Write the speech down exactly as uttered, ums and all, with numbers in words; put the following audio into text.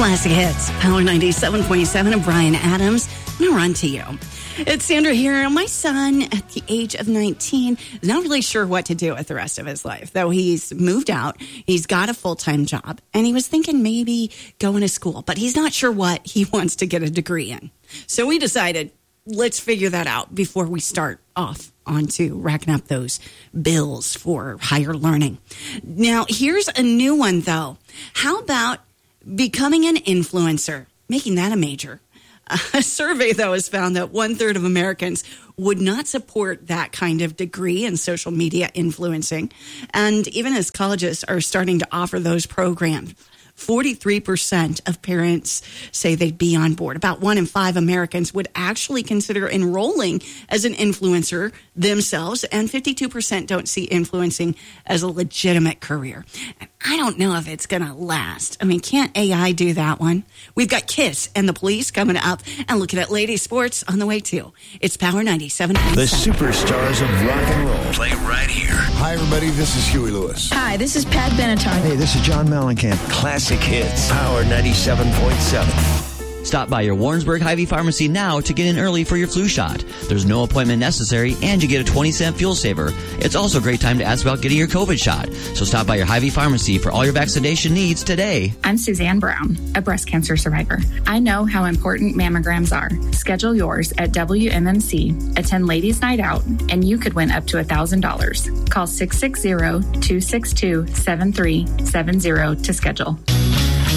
Classic Hits, Power ninety-seven point seven, and Brian Adams. I'm going to run to you. It's Sandra here. My son, at the age of nineteen, is not really sure what to do with the rest of his life, though he's moved out. He's got a full-time job, and he was thinking maybe going to school, but he's not sure what he wants to get a degree in. So we decided, let's figure that out before we start off onto racking up those bills for higher learning. Now, here's a new one, though. How about becoming an influencer, making that a major? A survey, though, has found that one-third of Americans would not support that kind of degree in social media influencing. And even as colleges are starting to offer those programs, forty-three percent of parents say they'd be on board. About one in five Americans would actually consider enrolling as an influencer themselves, and fifty-two percent don't see influencing as a legitimate career. And I don't know if it's going to last. I mean, can't A I do that one? We've got Kiss and the Police coming up, and looking at lady sports on the way, too. It's Power ninety-seven point seven. The superstars of rock and roll play right here. Hi, everybody. This is Huey Lewis. Hi, this is Pat Benatar. Hey, this is John Mellencamp. Classic Hits, Power ninety-seven point seven. Stop by your Warrensburg Hy-Vee Pharmacy now to get in early for your flu shot. There's no appointment necessary, and you get a twenty cent fuel saver. It's also a great time to ask about getting your COVID shot. So stop by your Hy-Vee Pharmacy for all your vaccination needs today. I'm Suzanne Brown, a breast cancer survivor. I know how important mammograms are. Schedule yours at W M M C, attend Ladies Night Out, and you could win up to one thousand dollars. Call six six zero, two six two, seven three seven zero to schedule.